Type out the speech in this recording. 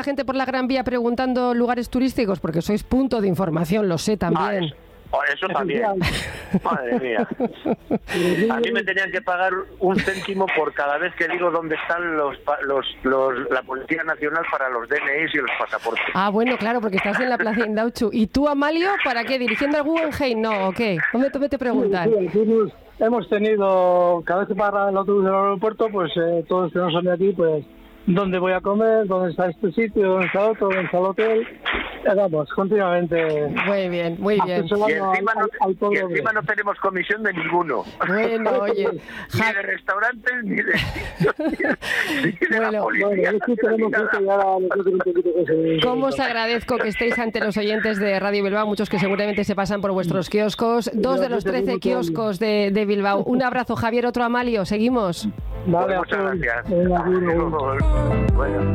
La gente por la Gran Vía preguntando lugares turísticos, porque sois punto de información, lo sé también. Eso también. Madre mía. A mí me tenían que pagar 1 céntimo por cada vez que digo dónde están la Policía Nacional para los DNIs y los pasaportes. Ah, bueno, claro, porque estás en la Plaza Indautxu. ¿Y tú, Amalio, para qué? ¿Dirigiendo al Guggenheim? No, ¿o qué? ¿Dónde te preguntan? Sí, hemos tenido, cada vez que para el autobús del aeropuerto, pues todos los que no son de aquí, pues dónde voy a comer, dónde está este sitio, dónde está otro, dónde está el hotel. Vamos, continuamente. Muy bien, muy bien. Y encima no tenemos comisión de ninguno. Bueno, oye. Ni de restaurantes, ni de la policía. ¿Cómo os agradezco que estéis ante los oyentes de Radio Bilbao? Muchos que seguramente se pasan por vuestros kioscos. 2 de los 13 kioscos de Bilbao. Un abrazo, Javier, otro Amalio. Seguimos. Vale, muchas gracias. Bueno.